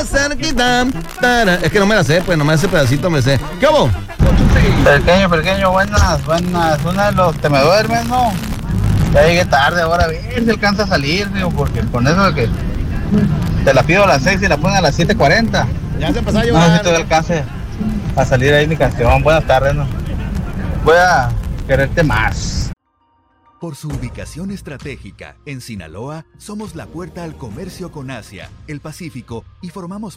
cerquita. Es que no me la sé, pues nomás ese pedacito me sé. ¿Qué hubo? Pequeño, buenas. Una de los te me duermes, ¿no? Ya llegué tarde, ahora a ver si alcanza a salir, digo, porque con eso de que te la pido a las 6 y la ponen a las 7:40. Ya se empezó a No sé llorar. si todavía alcance a salir ahí mi canción. Buenas tardes, ¿no? Voy a quererte más. Por su ubicación estratégica en Sinaloa, somos la puerta al comercio con Asia, el Pacífico y formamos